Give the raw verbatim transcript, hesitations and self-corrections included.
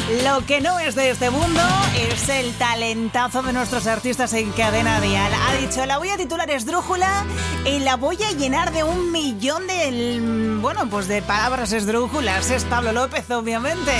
Lo que no es de este mundo es el talentazo de nuestros artistas en Cadena Dial. Ha dicho, la voy a titular esdrújula y la voy a llenar de un millón de, bueno, pues de palabras esdrújulas. Es Pablo López, obviamente.